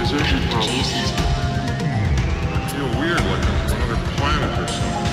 civilization problems. I feel weird, like I'm on another planet or something.